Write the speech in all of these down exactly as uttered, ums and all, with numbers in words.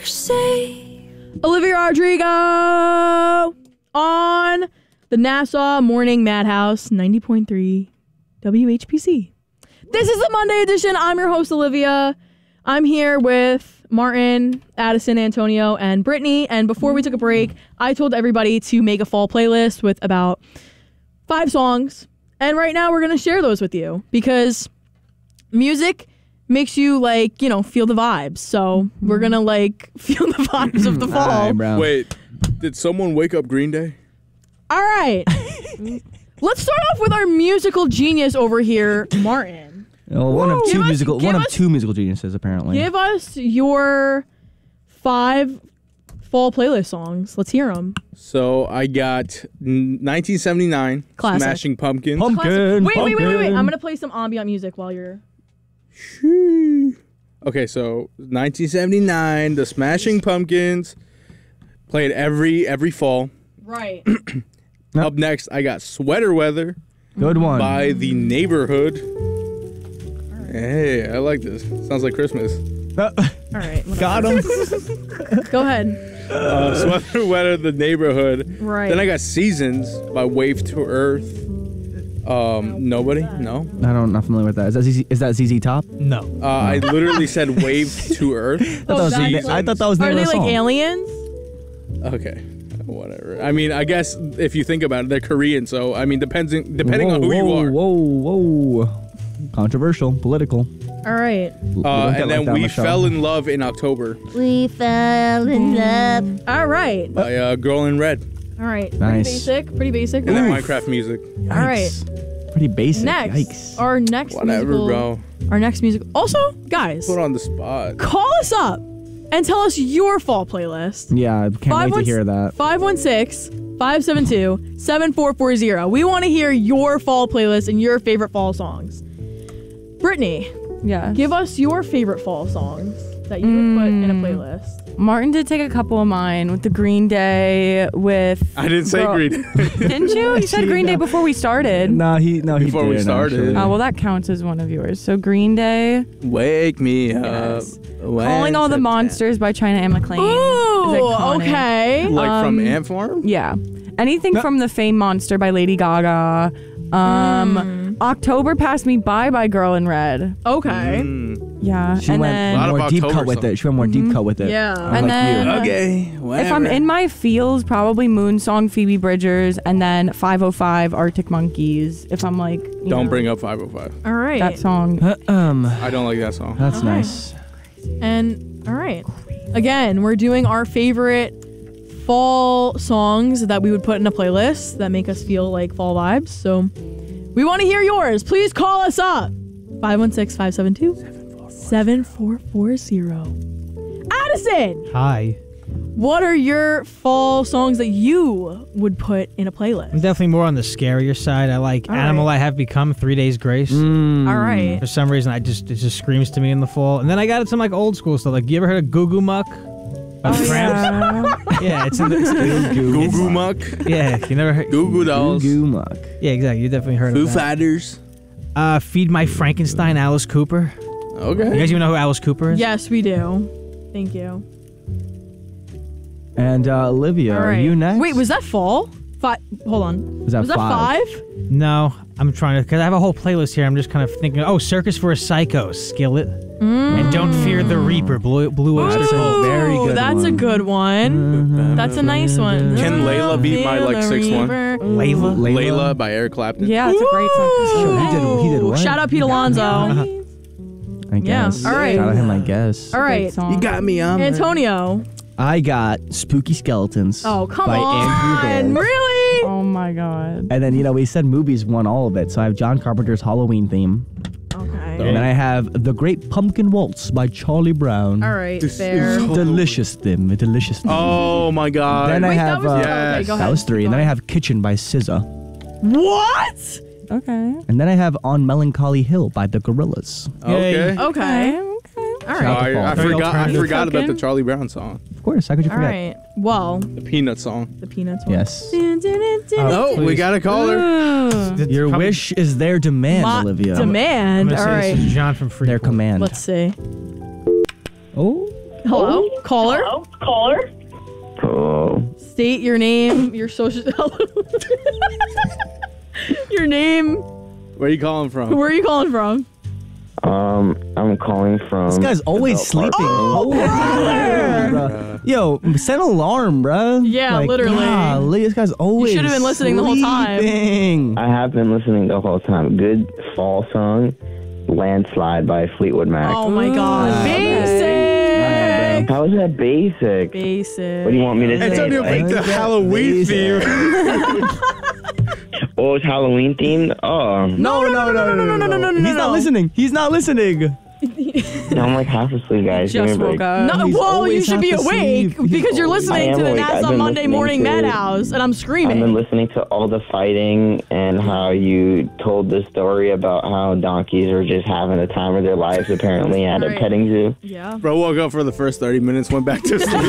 safe. Olivia Rodrigo on the Nassau Morning Madhouse, ninety point three W H P C. This is the Monday edition. I'm your host, Olivia. I'm here with Martin, Addison, Antonio, and Brittany. And before we took a break, I told everybody to make a fall playlist with about five songs. And right now we're going to share those with you because music makes you, like, you know, feel the vibes. So we're going to, like, feel the vibes of the fall. Right, Wait, did someone wake up Green Day? All right. Let's start off with our musical genius over here, Martin. Well, one of Give two us- musical, give one of us- two musical geniuses, apparently. Give us your five fall playlist songs. Let's hear them. So I got nineteen seventy-nine, Classic. Smashing Pumpkins. Pumpkin. Wait, wait, wait, wait, wait. pumpkin. I'm going to play some ambient music while you're... Okay, so nineteen seventy-nine, the Smashing Pumpkins, played every every fall. Right. Yep. Up next, I got Sweater Weather Good one. by The Neighborhood. Hey, I like this. Sounds like Christmas. Uh, All right. whatever. got him. Go ahead. Uh, Sweater Weather, The Neighborhood. Right. Then I got Seasons by Wave to Earth. Um, nobody? No. I don't, not familiar with that. Is that Z Z, is that Z Z Top? No. Uh, I literally said Wave to Earth. I thought, that was the, that's na- I thought that was the Are name they of the like song. aliens? Okay. Whatever. I mean, I guess if you think about it, they're Korean, so I mean, depending depending whoa, on who whoa, you are. Whoa, whoa. Controversial, political. All right. We don't Uh, get and like then that on We the show. Fell in Love in October We fell in love. All right. by uh, Girl in Red. All right. Pretty Nice. basic. Pretty basic. And then All right. Minecraft music. All right. Yikes. Pretty basic. Next. Yikes. Our next Whatever, musical, bro. Our next music. Also, guys, Put on the spot. call us up and tell us your fall playlist. Yeah, I can't wait to hear that. five one six, five seven two, seven four four zero. We want to hear your fall playlist and your favorite fall songs. Brittany, Yeah. give us your favorite fall songs that you would put in a playlist. Martin did take a couple of mine with the Green Day with... I didn't say Girl- Green. Didn't you? You said Green Day before we started. No, he no he Before we didn't, started. actually. Oh, well, that counts as one of yours. So Green Day, Wake me up. Yes. when Calling All the September- Monsters by China and McClain. is Ooh, iconic. okay. Like Um, from Ant Farm? Yeah. Anything from The Fame Monster by Lady Gaga. Um, Mm. October Passed Me By by Girl in Red. Okay. Mm. Yeah. She and went then... A lot of more deep October cut with songs. it. She went more deep cut with it. Yeah. Unlike And then- you. Okay. If I'm whatever. in my feels, probably Moon Song, Phoebe Bridgers, and then five oh five, Arctic Monkeys. If I'm like, you Don't know, bring up five oh five. All right. that song. Uh, um, I don't like that song. that's Okay. nice. And all right. Again, we're doing our favorite fall songs that we would put in a playlist that make us feel like fall vibes. So we want to hear yours. Please call us up. five one six, five seven two, seven four four zero. Addison, Hi. what are your fall songs that you would put in a I'm playlist? definitely more on the scarier side. I like All Animal right. I Have Become, Three Days Grace. Mm. All right. For some reason, I just it just screams to me in the fall. And then I got some like old school stuff. Like, you ever heard of Goo Goo Muck? By Oh, Tramps? Yeah. Yeah, it's in the. It's, Goo Goo Muck. yeah, you never heard. Goo Goo Goo Dolls. Goo Muck. Yeah, exactly. You definitely heard Foo of that. Fighters. Uh, Feed My Frankenstein, Alice Cooper. You Okay. guys even know who Alice Cooper is? Yes, we do. Thank you. And uh, Olivia, All are right. you next? Wait, was that fall? Five. Hold on. Was that Was that five? five? No, I'm trying to, because I have a whole playlist here. I'm just kind of thinking, oh, Circus for a Psycho, Skillet. And Don't Fear the Reaper, Blue, Blue Oyster Cult. Ooh, very good That's a one. good one. That's a nice one. Can Layla beat my, like, sixth one? Layla? Layla by Eric Clapton. Yeah, it's a great song. Sure, he did- he did what? Shout out Pete Alonso. I Yeah, guess. all right. Shout out him, I guess. All right, Great song. You got me on. Antonio. I got Spooky Skeletons. Oh, come by on. Andrew Gold. Really? Oh my god. And then, you know, we said movies won all of it. So I have John Carpenter's Halloween theme. Okay. And then I have The Great Pumpkin Waltz by Charlie Brown. All right, This fair. is- Delicious theme. A delicious theme. Oh my God. Then I Wait, have, that was, uh, okay, yes. go ahead. that was three. Go And then I ahead. have Kitchen by S Z A. What? Okay. And then I have On Melancholy Hill by The Gorillaz. Okay. Okay. Okay. All Oh, right. I, I Very forgot. I alternative. forgot about the Cooking. Charlie Brown song, Of course, how could you All forget? right. Well, the Peanut song. the Peanuts one. Yes. Dun, dun, dun, dun. Oh, we please. got a caller. Ooh. Your Probably- wish is their demand, Ma- Olivia. I'm Demand. gonna All say right. this is John from Freeport. Their command. Let's see. Oh. Hello, caller. Hello, caller. Hello. State your name, your social. Your name. Where are you calling from? Where are you calling from? Um, I'm calling from. This guy's always Adult sleeping. Park. Oh, brother. Yo, set an alarm, bro. Yeah, like, literally. Golly, this guy's always. should've been listening the whole time. sleeping. I have been listening the whole time. Good fall song, "Landslide" by Fleetwood Mac. Oh my god. Ah, Basic. How is that basic? Basic. What do you want me to say? Antonio Like, picked the Halloween theme. oh, it's Halloween themed? Oh. No, no, no, no, no, no, no, no, no, no. He's not listening. He's not listening. No, I'm like half asleep, guys. Give me Just a break. woke up. No, He's well, you always should be half awake asleep. because you're He's listening I to the am awake. NASA I've been Monday listening Morning to- Madhouse, and I'm I've been screaming. listening to all the fighting and how you told the story about how donkeys are just having the time of their lives apparently at Right. a petting zoo. Yeah. Bro woke up for the first thirty minutes, went back to sleep.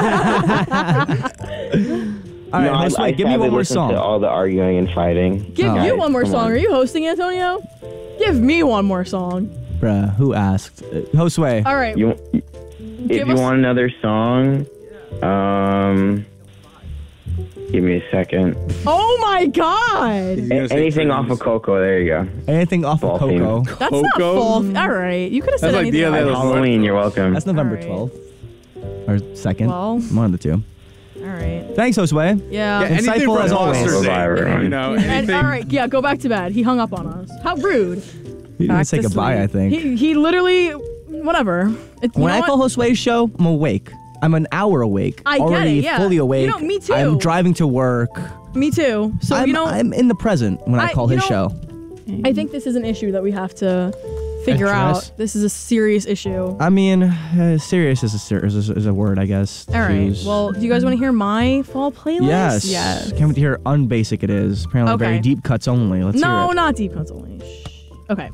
All right, no, let's I, wait. I Give me sadly one more listened song. to all the arguing and fighting. Give Oh. you one more Come song. on. Are you hosting, Antonio? Give me one more song. Bruh, who asked? Uh, Josue. All right. You, if Give you us- want another song, um, give me a second. Oh my god. He's gonna A- say anything off trees. of Coco. There you go. Anything off of Ball theme. Coco? That's not Coco? fall. All right. You could have said That's like anything. Dia de else. los Halloween. You're welcome. That's November All right. twelfth. Or second. Well. One of the two. All right. Thanks, Josue. Yeah. Yeah, anything Insightful from as always. Monsters, Bye, Incorporated, everyone. You know, And, anything. all right. Yeah. Go back to bed. He hung up on us. How rude. He didn't Back say to goodbye, sleep. I think. He he literally. Whatever. It, you when know I what? call Josue's show, I'm awake. I'm an hour awake. I get it, already yeah. fully You awake. know, me too. I'm driving to work. Me too. So I'm, you know, I'm in the present when I, I- call you his know- show. I think this is an issue that we have to figure Address. out. This is a serious issue. I mean, uh, serious is a, ser- is a is a word, I guess. to All right. choose. Well, do you guys want to hear my fall playlist? yes. Yes. Can't wait to hear how unbasic it is. Apparently, Okay. very deep cuts only. Let's No, hear it. not deep cuts only. Shh. Okay.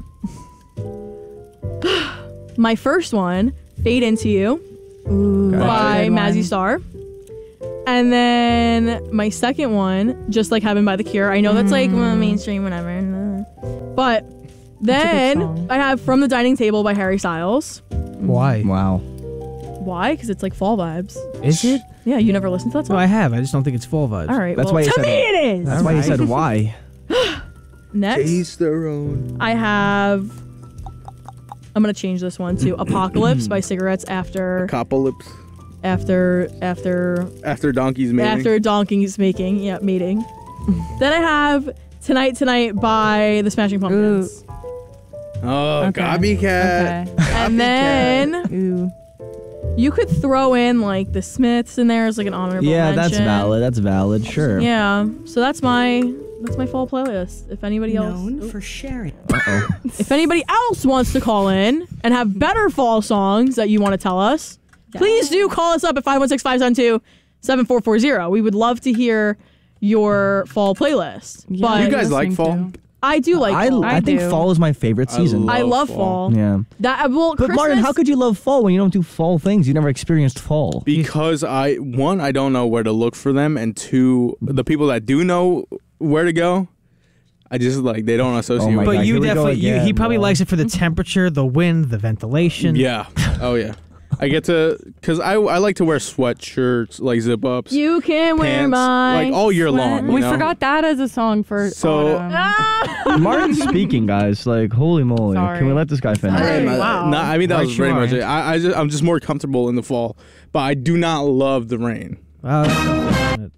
My first one, "Fade Into You" Ooh, Okay. that's a by good one. Mazzy Star. And then my second one, "Just Like Heaven" by The Cure. I know that's like well, mainstream, whatever. uh, But then song. I have "From the Dining Table" by Harry Styles. Why? Wow. Why? Because it's like fall vibes. Is it? Yeah, you never listened to that No, song? I have. I just don't think it's full vibes. All right. That's well, why you to said me it. it is. That's why you said why. Next, Taste their own. I have. I'm gonna change this one to "Apocalypse" by Cigarettes After Copolyps. after after After Donkey's Mating. after Donkey's making yeah mating. Then I have "Tonight Tonight" by the Smashing Pumpkins, Oh, Okay. copycat. Okay. and then Ooh. you could throw in like the Smiths in there as like an honorable Yeah, mention. that's valid. That's valid. Sure. Yeah, so that's my that's my fall playlist. If anybody else, Known for sharing. Uh-oh. if anybody else wants to call in and have better fall songs that you want to tell us, please do call us up at five one six, five seven two, seven four four zero. We would love to hear your fall playlist. Yeah, But You guys like listening fall? to. I do like I, fall. I, I think do. fall is my favorite season. I love love fall. fall. yeah. That well, But Christmas, Martin, how could you love fall when you don't do fall things? You never experienced fall. Because I one, I don't know where to look for them, and two, the people that do know where to go, I just like they don't associate. Oh my with But God, it. you here we go definitely, you, he again, probably bro. likes it for the temperature, the wind, the ventilation. Yeah. Oh yeah. I get to because I I like to wear sweatshirts, like zip ups, you can wear pants, my like all year long. sweat- you We know? forgot that as a song for So- autumn. Ah! Martin's speaking, guys. Like, holy moly. Sorry. Can we let this guy finish? Sorry. Hey, Wow. nah, I mean that Right was you very are. much it. I, I just, I'm just more comfortable in the fall, but I do not love the rain. Wow, that's unfortunate.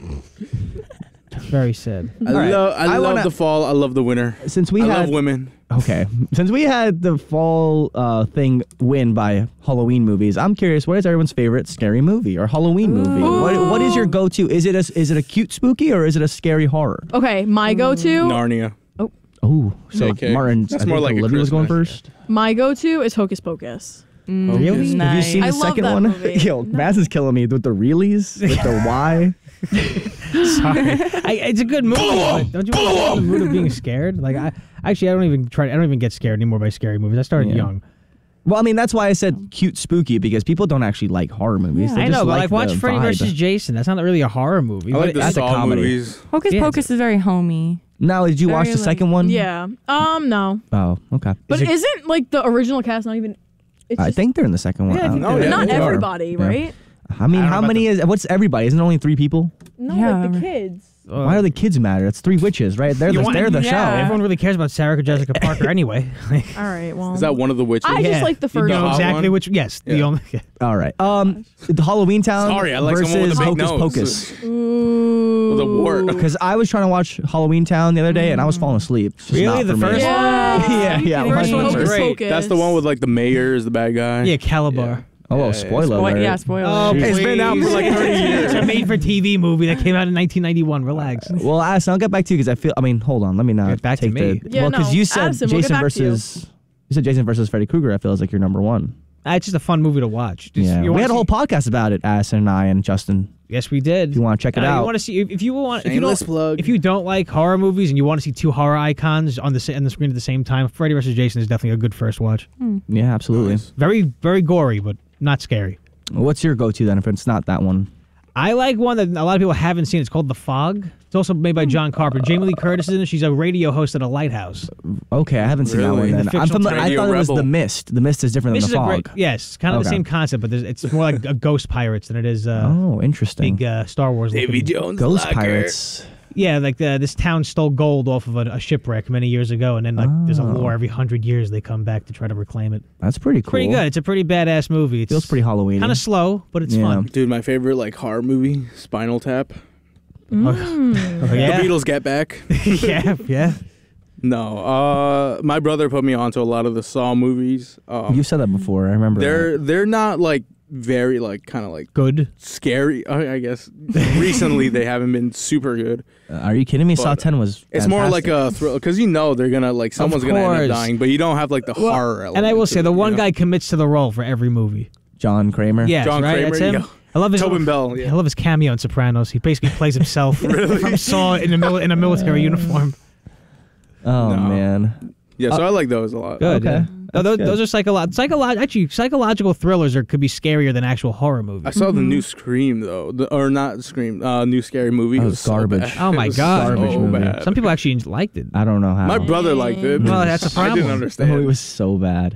Very sad. I, All right. love I, I love wanna- the fall. I love the winter. Since we I had love women. okay, since we had the fall uh, thing win by Halloween movies, I'm curious, what is everyone's favorite scary movie or Halloween movie? What, what is your go-to? Is it a is it a cute spooky or is it a scary horror? Okay, my go-to, Narnia. Oh, so Okay. Martin, That's I more think like a Olivia was going Christmas. first. my go-to is Hocus Pocus. Mm, Really? Have you nice. seen the I love second that one? movie. Yo, Mass is killing me with the reelies, with the why. Sorry, I, it's a good movie. But don't you want to get in the mood of being scared? Like I actually, I don't even try. I don't even get scared anymore by scary movies. I started Yeah. young. Well, I mean, that's why I said cute spooky, because people don't actually like horror movies. Yeah. They I just know, but like like watch the Freddy vibe. versus Jason. That's not really a horror movie. I like but the that's a Saw comedy. movies. Hocus Yeah, Pocus is very homey. Now, did you watch Very, the like- second one? Yeah. Um. No. Oh, okay. But Is it- isn't like the original cast not even It's I just- think they're in the second one. Yeah, I I think don't they're- know. not they are. everybody, Yeah. right? I mean, I don't how know about many is? What's everybody? Isn't it only three people? No, Yeah. like the kids. Uh, Why do the kids matter? It's three witches, right? They're You the, want- they're the yeah. show. Everyone really cares about Sarah Jessica Parker anyway. All right, well. Is that one of the witches? I just Yeah. like the You first know hot exactly one? which. Yes, the Yeah. only. Yeah. All right. Um, the Halloween Town Sorry, I like versus someone with a big Hocus nose. Pocus. Ooh. The war. Because I was trying to watch Halloween Town the other day and I was falling asleep. It's just Really? not The for me. first Yeah. Yeah, yeah. First Hocus one, Hocus great. Pocus. That's the one with like the mayor is the bad guy. Yeah, Calabar. Oh, Yeah, yeah, spoiler Spoil- alert. yeah, spoiler. Oh, It's please. been out for like thirty years. It's a made-for-T V movie that came out in nineteen ninety-one. Relax. Well, Addison, I'll get back to you because I feel. I mean, hold on. Let me not Get back to take me. the. Yeah, well, because no, you said Addison, we'll get Jason back to you. versus. You said Jason versus Freddy Krueger. I feel is like your number one. Uh, it's just a fun movie to watch. Just- Yeah, you we wanna had a whole see- podcast about it. Addison and I and Justin. Yes, we did. If you want to check it Uh, out, You want to see if, if you want if you Shameless don't plug. if you don't like horror movies and you want to see two horror icons on the sa- on the screen at the same time, Freddy versus Jason is definitely a good first watch. yeah, absolutely. Nice. Very very gory, but not scary. What's your go-to then? If it's not that one, I like one that a lot of people haven't seen. It's called The Fog. It's also made by John Carpenter. Jamie Lee Curtis is in it. She's a radio host at a lighthouse. okay, I haven't seen that Really? one. The Then I'm fictional familiar. I Radio thought it was Rebel. The Mist. The Mist is different This than is The a Fog. great, yes, kind of the Okay. same concept, but there's, it's more like a ghost pirates than it is uh, Oh, interesting. big uh, Star Wars. Davy looking- Jones. Ghost Locker. Pirates. Yeah, like the, this town stole gold off of a, a shipwreck many years ago, and then like there's a Oh. war every hundred years. They come back to try to reclaim it. That's pretty cool. Pretty good. It's a pretty badass movie. It's Feels pretty Halloween. kind of slow, but it's Yeah. fun. Dude, my favorite like horror movie, Spinal Tap. Oh, yeah. The Beatles Get Back. yeah, yeah. No, uh, my brother put me onto a lot of the Saw movies. Um, You said that before. I remember. they're that. they're not like very like kind of like Good. scary. I I guess recently they haven't been super good. Uh, are you kidding me? Saw But, ten was. It's more like fantastic. a thrill because you know they're gonna like someone's gonna end course. up dying, but you don't have like the Well, horror element. And I will to say, it, the you one know? guy commits to the role for every movie. John Kramer. Yes, John right? Kramer, That's him. yeah. I love his Tobin Bell. I Yeah. love his cameo in Sopranos. He basically plays himself from Saw in a mili- in a military uniform. Oh No. man. Yeah, so I like those a lot. Good. Okay. Yeah. No, those, good. those are psycholo- psycholo- Actually, psychological thrillers are could be scarier than actual horror movies. I saw the new Scream though, the, or not Scream, uh, new scary movie. That It was so garbage. bad. Oh my It was God. Garbage so movie. bad. Some people actually liked it. I don't know how. My brother liked it. Well, that's a I problem. didn't Oh, understand. it was so bad.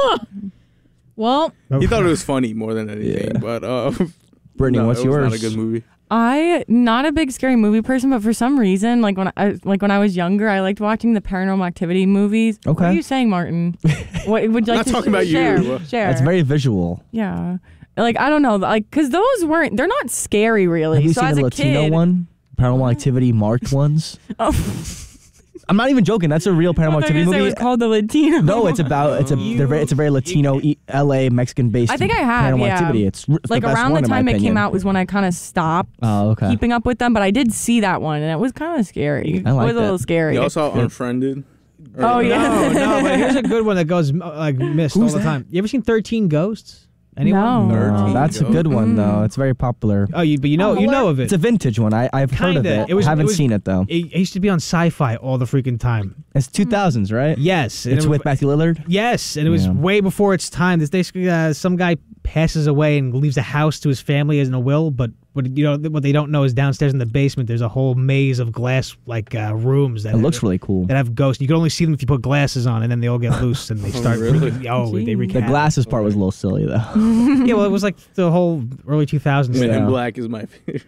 Well, He thought it was funny more than anything, Yeah. but uh, Brittany, no, what's it was yours? Not a good movie. I not a big scary movie person, but for some reason, like when I like when I was younger, I liked watching the Paranormal Activity movies. What Okay. are you saying, Martin? What would you like Not to talking about you. share? Share. It's very visual. yeah. Like I don't know, like because those weren't they're not scary really. Have you so seen as the a Latino kid, one? Paranormal Activity marked ones. Oh, I'm not even joking. That's a real I Paranormal thought you Activity were gonna say it movie. was called the Latino. No, it's about it's a You- they're very, it's a very Latino e- L A Mexican based. I think I have, Paranormal yeah. Activity. It's, r- it's like the best around one, the in my time it opinion. came out was when I kind of stopped Oh, okay. keeping up with them, but I did see that one and it was kind of scary. I like it was that. a little scary. You also saw Unfriended. Or- Oh, yeah. No, no, but here's a good one that goes uh, like missed all the time. You ever seen thirteen Ghosts? Anyone? No. No, thirteen that's a goes. good one though. It's very popular. Oh, you but you know Oh, you know of it. It's a vintage one. I I've heard of Kinda. it. It was- haven't it was- seen it though. It, it used to be on Sci-Fi all the freaking time. It's two thousands, right? Yes, and It's it was- with Matthew Lillard. Yes, and it was Yeah. way before its time. This basically uh, some guy passes away and leaves a house to his family as in a will, but what you know what they don't know is downstairs in the basement there's a whole maze of glass like uh, rooms that It looks really cool. that have ghosts. You can only see them if you put glasses on, and then they all get loose and they start. really? Oh, they wreak The havoc. glasses part was a little silly though. Yeah, well, it was like the whole early two thousands. Men Yeah. in Black is my favorite.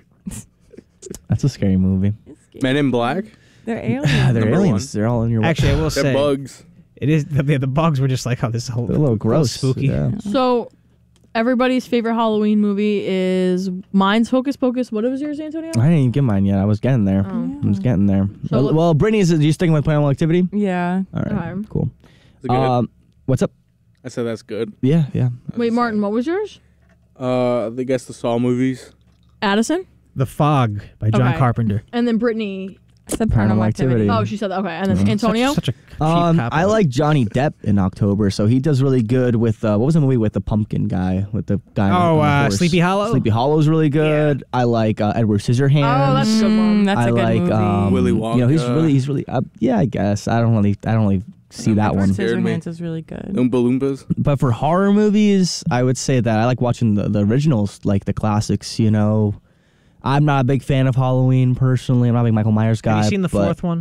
That's a scary movie. Men in Black? They're aliens. They're Number aliens. They're all in your. Actually, I will They're say bugs. it is the, the bugs were just like, oh, this whole They're a little gross. spooky. Yeah. so everybody's favorite Halloween movie is mine's Hocus Pocus. What was yours, Antonio? I didn't even get mine yet. I was getting there. Oh. I was getting there. So- well, well, Brittany's. Are you sticking with Paranormal Activity? Yeah. All right. Okay. Cool. Is it good? Um, what's up? I said that's good. Yeah, yeah. Wait, Martin, what was yours? Uh, I guess the Saw movies. Addison? The Fog by John Okay. Carpenter. And then Brittany. I said Paranormal Paranormal Activity. Activity. Oh, she said that. Okay. And then Antonio? Such, such a cheap Um, cop I out. like Johnny Depp in October, so he does really good with uh, what was the movie with the pumpkin guy with the guy? on Oh, the uh, horse? Sleepy Hollow? Sleepy Hollow's really good. I like uh, Edward Scissorhands. Oh, that's a good one. Mm, that's I a good like movie. um, Willy You know, he's Wonka. really, he's really. Uh, yeah, I guess I don't really, I don't really see that Edward one. Scissorhands. Scissorhands is really good. Oompa Loompas. But for horror movies, I would say that I like watching the, the originals, like the classics. You know, I'm not a big fan of Halloween personally. I'm not a big Michael Myers guy. Have you seen the but fourth one?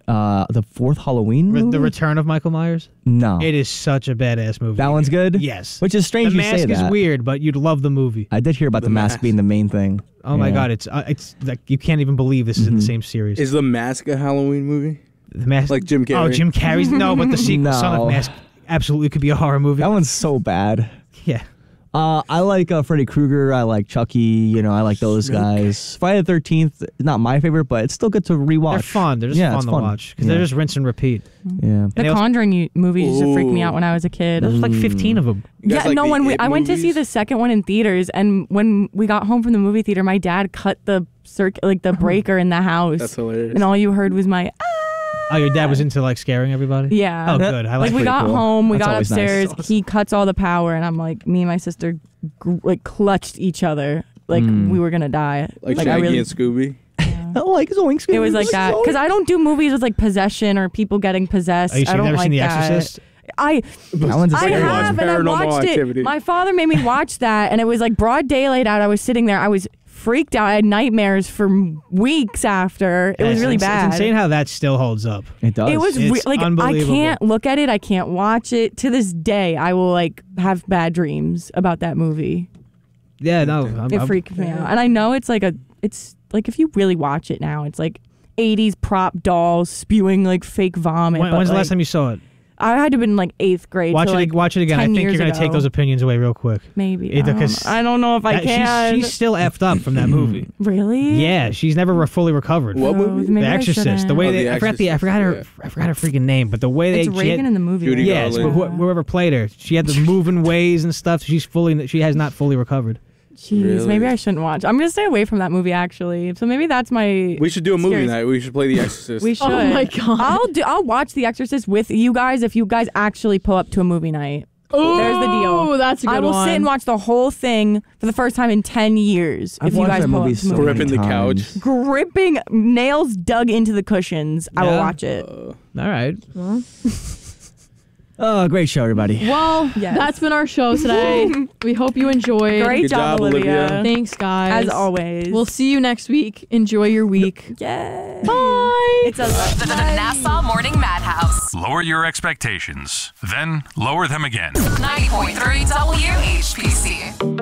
Uh, the fourth Halloween Re- movie? the Return of Michael Myers. No. It is such a badass movie. That one's good? Yes. Which is strange The you say mask is that. weird, but you'd love the movie. I did hear about the, The mask. mask. being the main thing. Oh my Yeah. god, it's uh, it's like you can't even believe this is in the same series. Is The Mask a Halloween movie? the mask Like Jim Carrey? Oh, Jim Carrey's no, but the sequel, Son No. of Mask, absolutely could be a horror movie. That one's so bad. Yeah. Uh, I like uh, Freddy Krueger. I like Chucky. You know, I like those guys. Friday the thirteenth is not my favorite, but it's still good to rewatch. They're fun. They're just Yeah, fun it's to fun. watch because Yeah. they're just rinse and repeat. Yeah. The they also- Conjuring u- movies used to freak me Ooh. out when I was a kid. There's like fifteen of them. You guys Yeah, like no, the when we It I went to see movies? the second one in theaters, and when we got home from the movie theater, my dad cut the circ like the breaker in the house, That's hilarious. and all you heard was my ah. Oh, your dad was into like scaring everybody? Yeah. Oh, good. I like Like we pretty got cool. home, we That's got always nice. upstairs. That's He cuts all the power, and I'm like, me and my sister, gr- like clutched each other, like Mm. we were gonna die. like, I Shaggy really, and Scooby. I like Zoinks. it was like that because I don't do movies with like possession or people getting possessed. Oh, you I seen, don't never like seen The that. Exorcist? I That one's a I scary one. have, and I Paranormal watched Activity. it. My father made me watch that, and it was like broad daylight out. I was sitting there. I was freaked out. I had nightmares for weeks after. It was It's really ins- bad. It's insane how that still holds up. It does. It was It's re- like I unbelievable. can't look at it. I can't watch it. To this day, I will like have bad dreams about that movie. Yeah, no. I'm, It I'm- freaks me out, and I know it's like a. It's like if you really watch it now, it's like eighties prop dolls spewing like fake vomit. When, but, when's the like, last time you saw it? I had to have been like eighth grade. Watch so, it. like, watch it again. I ten think you're years gonna take ago. those opinions away real quick. Maybe. Either I, don't 'cause know. I don't know if I That- can. She's, she's still effed up from that movie. Really? Yeah, she's never re- fully recovered. What Oh, movie? maybe The I Exorcist. The shouldn't. way Oh, they, The I forgot the I forgot her Exorcist, I forgot her freaking name, but the way they It's she Reagan had, in the movie. Judy right? yes, but Garland. wh- whoever played her, she had the moving ways and stuff. She's fully she has not fully recovered. Jeez, Really? maybe I shouldn't watch. I'm gonna stay away from that movie actually. So maybe that's my. We should do a movie Scary. night. We should play The Exorcist. We should. Oh my God. I'll do. I'll watch The Exorcist with you guys if you guys actually pull up to a movie night. Oh, There's the deal. That's a good I will one. sit and watch the whole thing for the first time in ten years. I've if you watched guys that pull movie up to so movie many Gripping the couch. times. gripping nails dug into the cushions. I will Yeah. watch it. Uh, All right. Oh, great show, everybody. Well, Yes. that's been our show today. We hope you enjoyed. Great Good job, job, Olivia. Olivia. Thanks, guys. As always. We'll see you next week. Enjoy your week. Yay. Bye. It's a The, the Nassau Morning Madhouse. Lower your expectations, then lower them again. ninety point three W H P C.